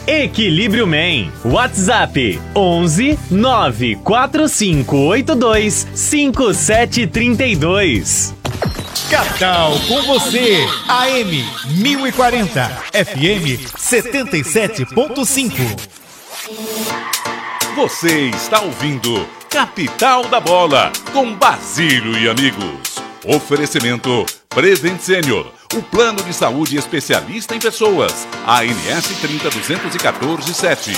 Equilíbrio Man. WhatsApp 11 94582 5732. Capital com você. AM 1040. FM 77.5. Você está ouvindo Capital da Bola com Basílio e amigos. Oferecimento Prevent Senior, o plano de saúde especialista em pessoas. ANS 302147.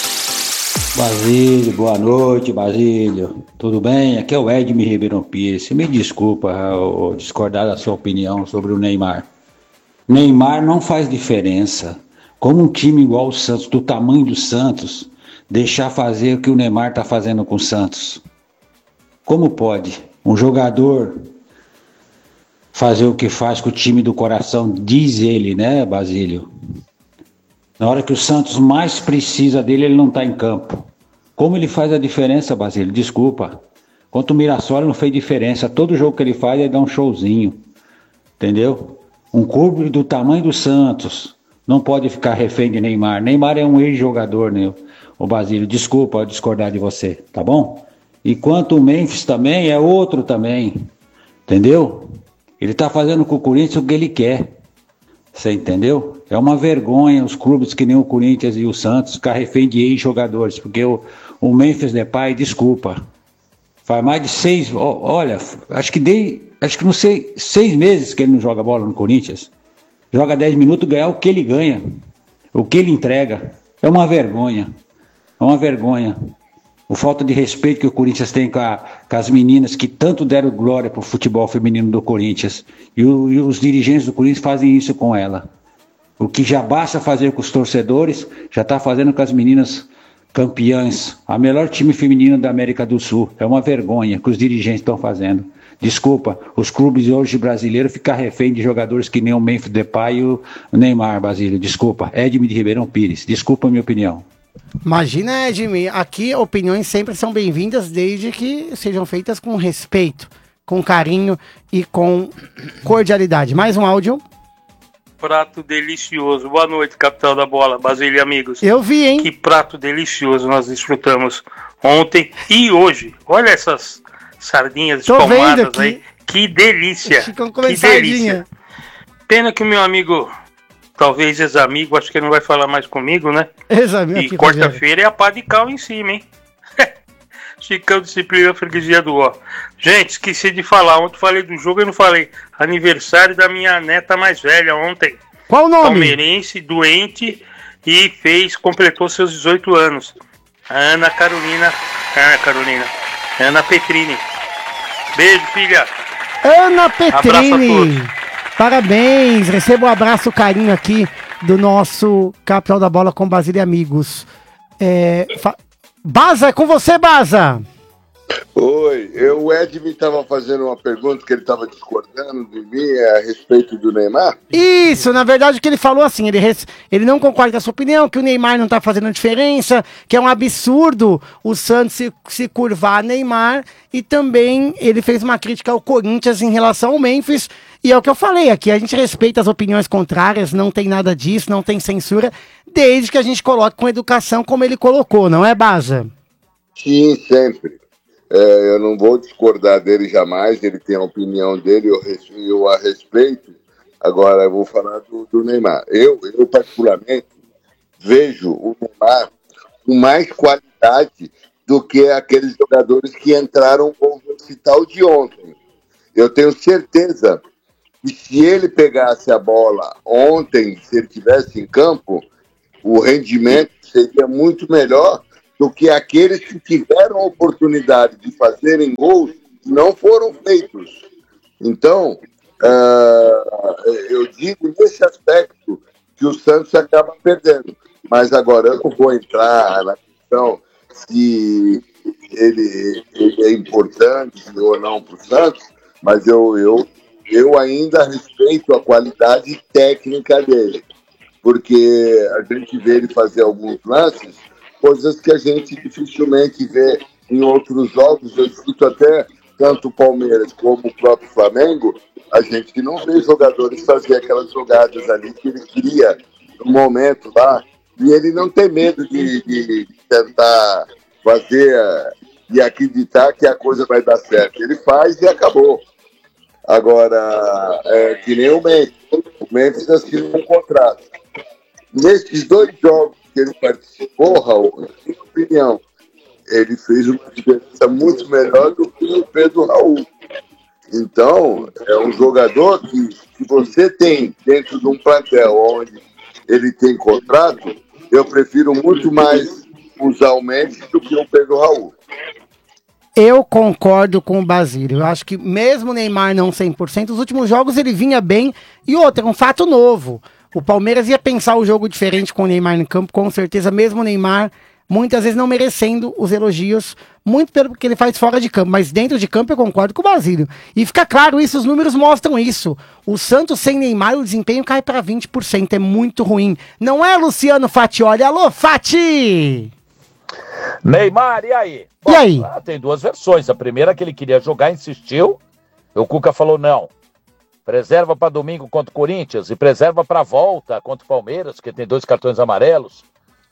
Basílio, boa noite, Basílio. Tudo bem? Aqui é o Edmir Ribeirão Pires. Me desculpa eu discordar da sua opinião sobre o Neymar. Neymar não faz diferença. Como um time igual o Santos, do tamanho do Santos, deixar fazer o que o Neymar está fazendo com o Santos? Como pode um jogador fazer o que faz com o time do coração, diz ele, né, Basílio? Na hora que o Santos mais precisa dele, ele não está em campo. Como ele faz a diferença, Basílio? Desculpa. Contra o Mirassol, ele não fez diferença. Todo jogo que ele faz, ele dá um showzinho. Entendeu? Um clube do tamanho do Santos não pode ficar refém de Neymar. Neymar é um ex-jogador, né? Ô Basílio, desculpa discordar de você, tá bom? E quanto o Memphis também, é outro também. Entendeu? Ele tá fazendo com o Corinthians o que ele quer. Você entendeu? É uma vergonha os clubes que nem o Corinthians e o Santos ficar refém de ex-jogadores, porque o Memphis Depay, desculpa, faz mais de 6, olha, acho que não sei, 6 meses que ele não joga bola no Corinthians. Joga 10 minutos, ganhar o que ele ganha, o que ele entrega. É uma vergonha, é uma vergonha. O falta de respeito que o Corinthians tem com as meninas que tanto deram glória para o futebol feminino do Corinthians. E os dirigentes do Corinthians fazem isso com ela. O que já basta fazer com os torcedores, já está fazendo com as meninas campeãs. A melhor time feminino da América do Sul. É uma vergonha que os dirigentes estão fazendo. Desculpa, os clubes hoje brasileiros ficam refém de jogadores que nem o Memphis Depay e o Neymar, Basílio. Desculpa, Edmir de Ribeirão Pires. Desculpa a minha opinião. Imagina, Edmir, aqui opiniões sempre são bem-vindas desde que sejam feitas com respeito, com carinho e com cordialidade. Mais um áudio. Prato delicioso. Boa noite, Capital da Bola, Basílio e amigos. Eu vi, hein? Que prato delicioso nós desfrutamos ontem e hoje. Olha essas sardinhas espalmadas aí. Que delícia. Que delícia. Pena que o meu amigo, talvez ex-amigo, acho que ele não vai falar mais comigo, né? Ex-amigo. E quarta-feira é a pá de cal em cima, hein? Chicão Disciplina Freguesia do Ó. Gente, esqueci de falar. Ontem falei do jogo e não falei. Aniversário da minha neta mais velha ontem. Qual o nome? Palmeirense, doente e completou seus 18 anos. Ana Petrini. Beijo, filha. Ana Petrini. Abraço a todos. Parabéns. Receba um abraço, carinho aqui do nosso Capital da Bola com Basílio e amigos. Baza, é com você, Baza. Oi, o Edmir estava fazendo uma pergunta que ele estava discordando de mim a respeito do Neymar. Isso, na verdade o que ele falou assim, ele não concorda com a sua opinião, que o Neymar não está fazendo diferença, que é um absurdo o Santos se curvar a Neymar, e também ele fez uma crítica ao Corinthians em relação ao Memphis, e é o que eu falei aqui, a gente respeita as opiniões contrárias, não tem nada disso, não tem censura, desde que a gente coloque com educação como ele colocou, não é, Baza? Sim, sempre. Eu não vou discordar dele jamais, ele tem a opinião dele, eu a respeito. Agora eu vou falar do Neymar. Eu particularmente vejo o Neymar com mais qualidade do que aqueles jogadores que entraram com o recital de ontem. Eu tenho certeza que se ele pegasse a bola ontem, se ele estivesse em campo, o rendimento seria muito melhor do que aqueles que tiveram a oportunidade de fazerem gols e não foram feitos. Então, eu digo nesse aspecto que o Santos acaba perdendo. Mas agora eu não vou entrar na questão se ele é importante ou não para o Santos, mas eu ainda respeito a qualidade técnica dele, porque a gente vê ele fazer alguns lances, coisas que a gente dificilmente vê em outros jogos. Eu cito até tanto o Palmeiras como o próprio Flamengo, a gente que não vê jogadores fazer aquelas jogadas ali que ele queria no momento lá E ele não tem medo de tentar fazer e acreditar que a coisa vai dar certo. Ele faz e acabou. Agora, que nem o Memphis. O Memphis assinou um contrato. Nesses 2 jogos que ele participou, Raul, na minha opinião, ele fez uma diferença muito melhor do que o Pedro Raul. Então, é um jogador que, se você tem dentro de um plantel onde ele tem contrato, eu prefiro muito mais usar o Memphis do que o Pedro Raul. Eu concordo com o Basílio. Eu acho que mesmo o Neymar não 100%, os últimos jogos ele vinha bem. E outra, um fato novo. O Palmeiras ia pensar o jogo diferente com o Neymar no campo, com certeza, mesmo o Neymar muitas vezes não merecendo os elogios, muito pelo que ele faz fora de campo, mas dentro de campo eu concordo com o Basílio. E fica claro isso, os números mostram isso. O Santos sem Neymar, o desempenho cai para 20%, é muito ruim. Não é, Luciano Fatioli? Alô, Fati! Neymar, e aí? Bom, e aí? Tem 2 versões. A primeira que ele queria jogar, insistiu. O Cuca falou não. Preserva para domingo contra o Corinthians e preserva para a volta contra o Palmeiras, que tem 2 cartões amarelos.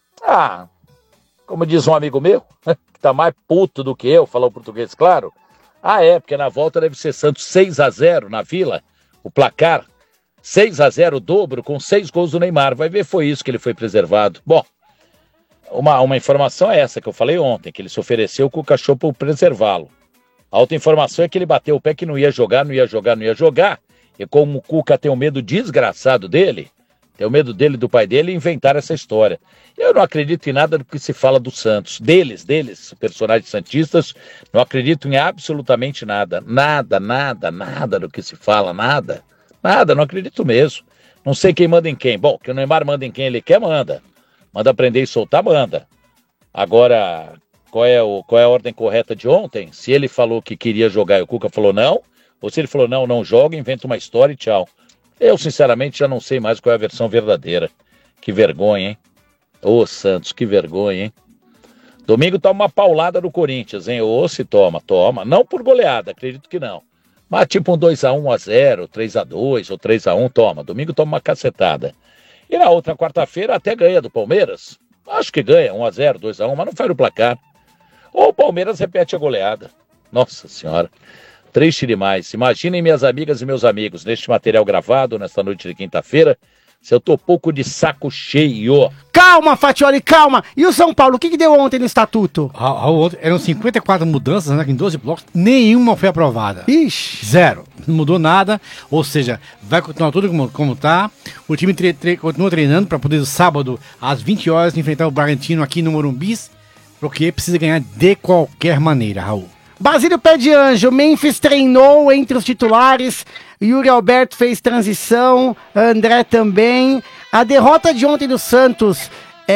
Como diz um amigo meu, que tá mais puto do que eu, falou português, claro. Porque na volta deve ser Santos 6-0 na Vila, o placar 6-0 o dobro com 6 gols do Neymar. Vai ver, foi isso que ele foi preservado. Bom, uma informação é essa que eu falei ontem, que ele se ofereceu com o cachorro para preservá-lo. A outra informação é que ele bateu o pé que não ia jogar. E como o Cuca tem um medo desgraçado dele, tem o medo dele, do pai dele, inventar essa história. Eu não acredito em nada do que se fala do Santos. Deles, personagens santistas, não acredito em absolutamente nada. Nada do que se fala, nada, não acredito mesmo. Não sei quem manda em quem. Bom, que o Neymar manda em quem ele quer, manda. Manda prender e soltar, manda. Agora, qual é a ordem correta de ontem? Se ele falou que queria jogar e o Cuca falou não, ou se ele falou não joga, inventa uma história e tchau. Eu, sinceramente, já não sei mais qual é a versão verdadeira. Que vergonha, hein? Ô, Santos, que vergonha, hein? Domingo toma uma paulada do Corinthians, hein? Ô, se toma. Não por goleada, acredito que não. Mas tipo um 2-1, 1-0, 3-2 ou 3-1, toma. Domingo toma uma cacetada. E na outra quarta-feira até ganha do Palmeiras. Acho que ganha, 1-0, 2-1, mas não faz o placar. Ou o Palmeiras repete a goleada. Nossa Senhora. Triste demais. Imaginem minhas amigas e meus amigos neste material gravado nesta noite de quinta-feira, se eu tô pouco de saco cheio. Calma, Fatioli, calma. E o São Paulo, o que deu ontem no estatuto? Ontem eram 54 mudanças, né, em 12 blocos, nenhuma foi aprovada. Ixi. 0. Não mudou nada, ou seja, vai continuar tudo como tá. O time continua treinando para poder sábado às 20 horas enfrentar o Bragantino aqui no Morumbi, porque precisa ganhar de qualquer maneira, Raul. Basílio Pé de Anjo, Memphis treinou entre os titulares, Yuri Alberto fez transição, André também. A derrota de ontem do Santos,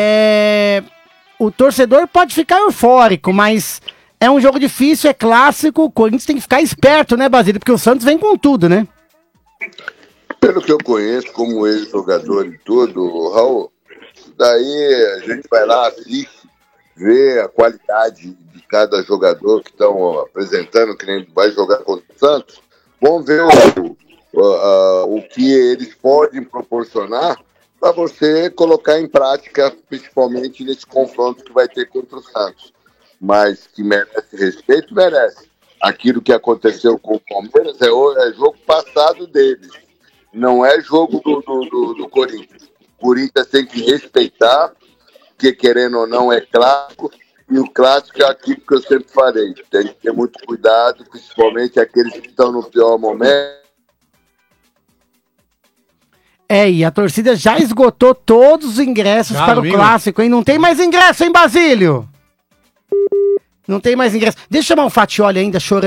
o torcedor pode ficar eufórico, mas é um jogo difícil, é clássico, o Corinthians tem que ficar esperto, né, Basílio? Porque o Santos vem com tudo, né? Pelo que eu conheço como ex-jogador e tudo, Raul, daí a gente vai lá, assiste, vê a qualidade de cada jogador que estão apresentando, que nem vai jogar contra o Santos. Vamos ver o que eles podem proporcionar para você colocar em prática, principalmente nesse confronto que vai ter contra o Santos. Mas que merece respeito, merece. Aquilo que aconteceu com o Palmeiras é jogo passado deles, não é jogo do Corinthians. O Corinthians tem que respeitar, porque querendo ou não é clássico, e o clássico é aquilo que eu sempre falei, tem que ter muito cuidado, principalmente aqueles que estão no pior momento. E a torcida já esgotou todos os ingressos para o clássico, hein? Não tem mais ingresso, hein, Basílio? Não tem mais ingresso. Deixa eu chamar o Fatioli ainda, chorando.